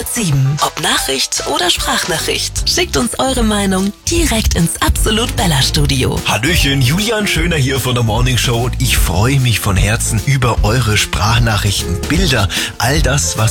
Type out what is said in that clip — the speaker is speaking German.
107. Ob Nachricht oder Sprachnachricht. Schickt uns eure Meinung direkt ins Absolut Bella Studio. Hallöchen, Julian Schöner hier von der Morning Show und ich freue mich von Herzen über eure Sprachnachrichten, Bilder, all das, was